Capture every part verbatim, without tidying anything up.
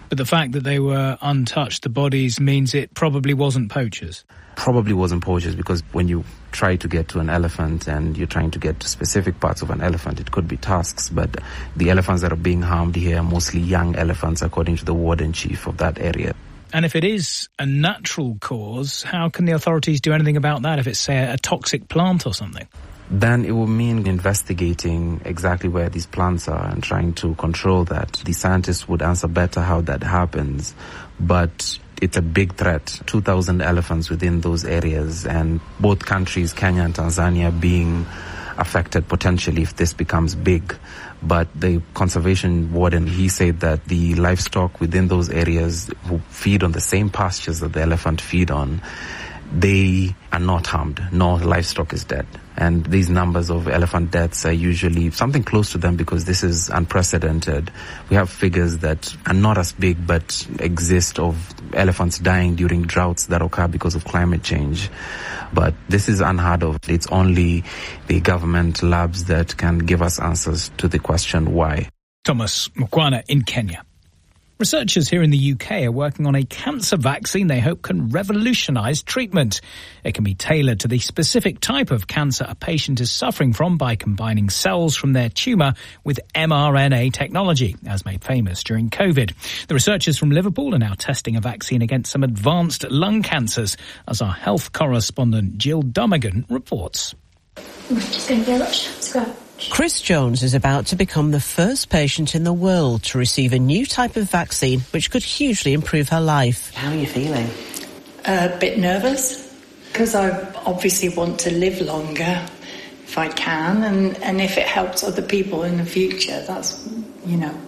But the fact that they were untouched, the bodies, means it probably wasn't poachers. Probably wasn't poachers, because when you try to get to an elephant and you're trying to get to specific parts of an elephant, it could be tusks. But the elephants that are being harmed here are mostly young elephants, according to the warden chief of that area. And if it is a natural cause, how can the authorities do anything about that if it's, say, a toxic plant or something? Then it will mean investigating exactly where these plants are and trying to control that. The scientists would answer better how that happens, but it's a big threat. two thousand elephants within those areas, and both countries, Kenya and Tanzania, being affected potentially if this becomes big. But the conservation warden, he said that the livestock within those areas who feed on the same pastures that the elephant feed on, they are not harmed. No livestock is dead. And these numbers of elephant deaths are usually something close to them because this is unprecedented. We have figures that are not as big but exist of elephants dying during droughts that occur because of climate change. But this is unheard of. It's only the government labs that can give us answers to the question why. Thomas Mukwana in Kenya. Researchers here in the U K are working on a cancer vaccine they hope can revolutionise treatment. It can be tailored to the specific type of cancer a patient is suffering from by combining cells from their tumour with mRNA technology, as made famous during COVID. The researchers from Liverpool are now testing a vaccine against some advanced lung cancers, as our health correspondent Jill Dummigan reports. Just going to be a lot to go. Chris Jones is about to become the first patient in the world to receive a new type of vaccine which could hugely improve her life. How are you feeling? A bit nervous, because I obviously want to live longer if I can, and, and if it helps other people in the future, that's, you know,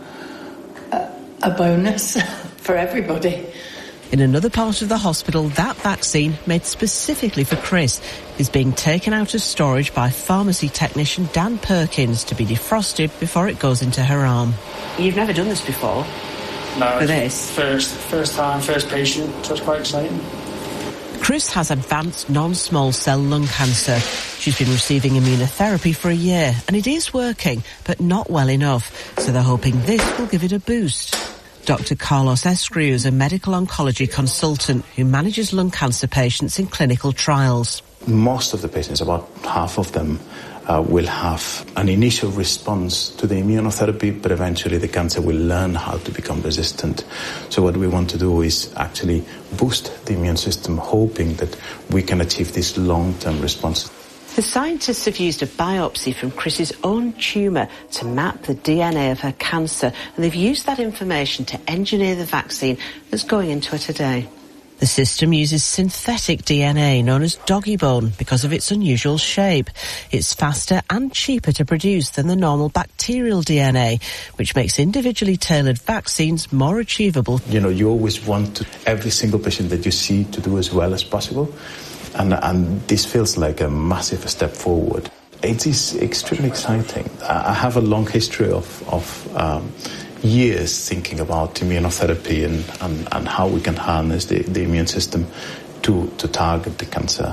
a, a bonus for everybody. In another part of the hospital, that vaccine, made specifically for Chris, is being taken out of storage by pharmacy technician Dan Perkins to be defrosted before it goes into her arm. You've never done this before? No, for this? First, first time, first patient, so it's quite exciting. Chris has advanced non-small cell lung cancer. She's been receiving immunotherapy for a year, and it is working, but not well enough, so they're hoping this will give it a boost. Doctor Carlos Escriu is a medical oncology consultant who manages lung cancer patients in clinical trials. Most of the patients, about half of them, uh, will have an initial response to the immunotherapy, but eventually the cancer will learn how to become resistant. So what we want to do is actually boost the immune system, hoping that we can achieve this long-term response. The scientists have used a biopsy from Chris's own tumour to map the D N A of her cancer, and they've used that information to engineer the vaccine that's going into her today. The system uses synthetic D N A known as doggy bone because of its unusual shape. It's faster and cheaper to produce than the normal bacterial D N A, which makes individually tailored vaccines more achievable. You know, you always want to, every single patient that you see to do as well as possible. And, and this feels like a massive step forward. It is extremely exciting. I have a long history of, of um, years thinking about immunotherapy and, and, and how we can harness the, the immune system to, to target the cancer.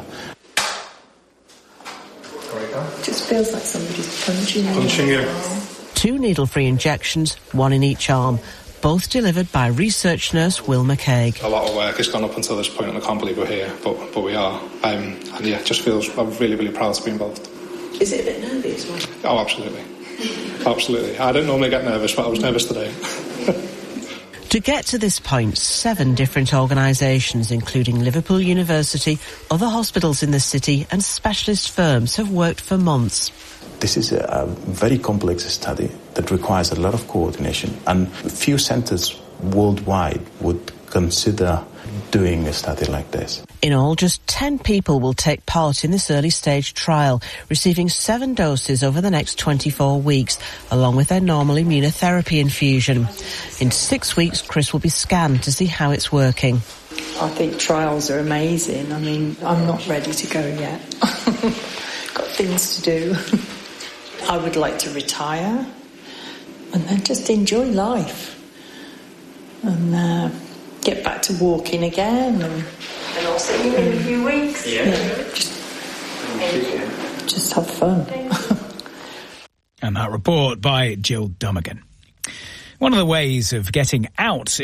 It just feels like somebody's punching, punching you. Two needle-free injections, one in each arm. Both delivered by research nurse Will McCaig. A lot of work has gone up until this point, and I can't believe we're here, but but we are. Um, and yeah, it just feels, I'm really, really proud to be involved. Is it a bit nervy as well? Oh, absolutely. Absolutely. I don't normally get nervous, but I was nervous today. To get to this point, seven different organisations, including Liverpool University, other hospitals in the city and specialist firms have worked for months. This is a, a very complex study that requires a lot of coordination, and few centres worldwide would consider doing a study like this. In all, just ten people will take part in this early stage trial, receiving seven doses over the next twenty-four weeks, along with their normal immunotherapy infusion. In six weeks, Chris will be scanned to see how it's working. I think trials are amazing. I mean, I'm not ready to go yet. Got things to do. I would like to retire and then just enjoy life and uh, get back to walking again. And, and I'll see you in a few weeks. Yeah. yeah just, just have fun. And that report by Jill Dummigan. One of the ways of getting out